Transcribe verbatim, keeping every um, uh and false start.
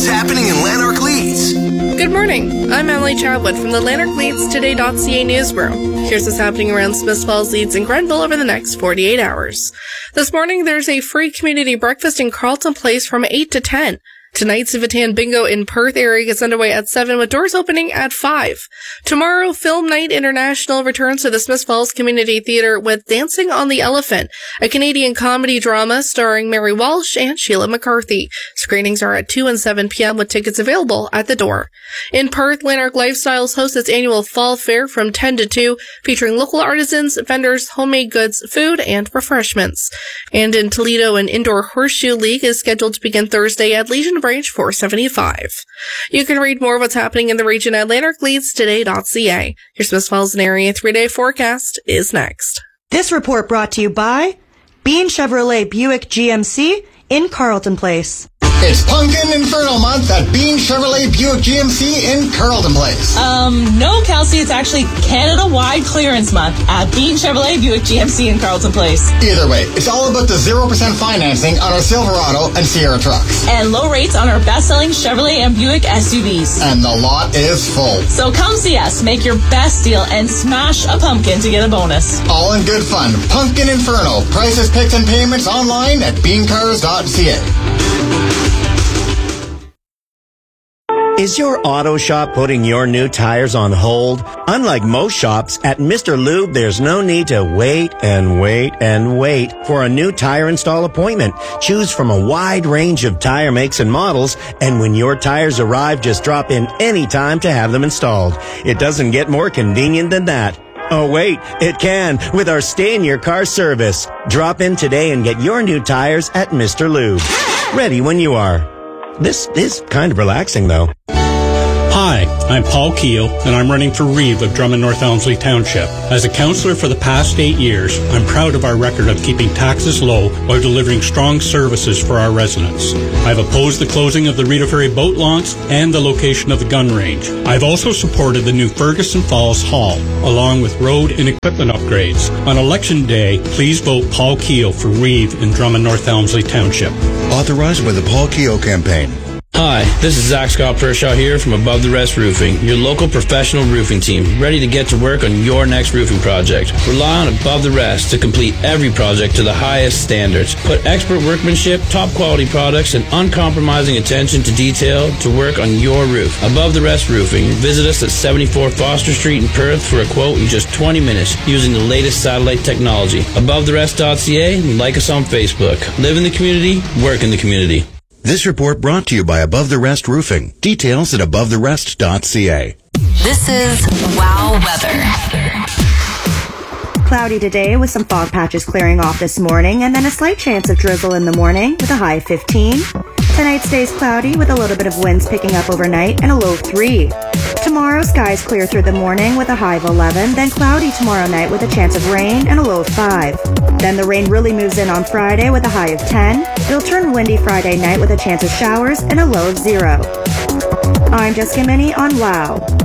what's happening in Lanark Leeds. Good morning. I'm Emily Chadwood from the Lanark Leeds Today dot C A newsroom. Here's what's happening around Smiths Falls, Leeds, and Grenville over the next forty-eight hours. This morning, there's a free community breakfast in Carlton Place from eight to ten. Tonight, Civitan Bingo in Perth area gets underway at seven with doors opening at five. Tomorrow, Film Night International returns to the Smiths Falls Community Theatre with Dancing on the Elephant, a Canadian comedy drama starring Mary Walsh and Sheila McCarthy. Screenings are at two and seven p.m. with tickets available at the door. In Perth, Lanark Lifestyles hosts its annual Fall Fair from ten to two, featuring local artisans, vendors, homemade goods, food, and refreshments. And in Toledo, an indoor horseshoe league is scheduled to begin Thursday at Legion Branch four seventy-five. You can read more of what's happening in the region at Lanark Leeds Today dot C A. Your Smiths Falls and area three-day forecast is next. This report brought to you by Bean Chevrolet Buick G M C in Carlton Place. It's Pumpkin Inferno Month at Bean Chevrolet Buick G M C in Carlton Place. Um, no, Kelsey, it's actually Canada-wide clearance month at Bean Chevrolet Buick G M C in Carlton Place. Either way, it's all about the zero percent financing on our Silverado and Sierra trucks. And low rates on our best-selling Chevrolet and Buick S U Vs. And the lot is full. So come see us, make your best deal, and smash a pumpkin to get a bonus. All in good fun. Pumpkin Inferno. Prices, picks, and payments online at bean cars dot c a. Is your auto shop putting your new tires on hold? Unlike most shops, at Mister Lube, there's no need to wait and wait and wait for a new tire install appointment. Choose from a wide range of tire makes and models, and when your tires arrive, just drop in any time to have them installed. It doesn't get more convenient than that. Oh, wait, it can with our Stay in Your Car service. Drop in today and get your new tires at Mister Lube. Ready when you are. This is kind of relaxing, though. Hi, I'm Paul Keel, and I'm running for Reeve of Drummond North Elmsley Township. As a councillor for the past eight years, I'm proud of our record of keeping taxes low while delivering strong services for our residents. I've opposed the closing of the Rita Ferry boat launch and the location of the gun range. I've also supported the new Ferguson Falls Hall, along with road and equipment upgrades. On election day, please vote Paul Keel for Reeve in Drummond North Elmsley Township. Authorized by the Paul Keel Campaign. Hi, this is Zach Scott Pershaw here from Above the Rest Roofing, your local professional roofing team, ready to get to work on your next roofing project. Rely on Above the Rest to complete every project to the highest standards. Put expert workmanship, top quality products, and uncompromising attention to detail to work on your roof. Above the Rest Roofing. Visit us at seventy-four Foster Street in Perth for a quote in just twenty minutes using the latest satellite technology. Above the Rest dot c a and like us on Facebook. Live in the community, work in the community. This report brought to you by Above the Rest Roofing. Details at above the rest dot c a. This is Wow Weather. Cloudy today with some fog patches clearing off this morning, and then a slight chance of drizzle in the morning with a high of fifteen. Tonight stays cloudy with a little bit of winds picking up overnight and a low of three. Tomorrow, skies clear through the morning with a high of eleven, then cloudy tomorrow night with a chance of rain and a low of five. Then the rain really moves in on Friday with a high of ten. It'll turn windy Friday night with a chance of showers and a low of zero. I'm Jessica Minnie on WOW.